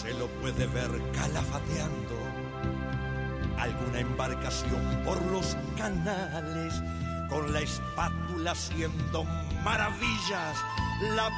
Se lo puede ver calafateando alguna embarcación por los canales, con la espátula haciendo maravillas, la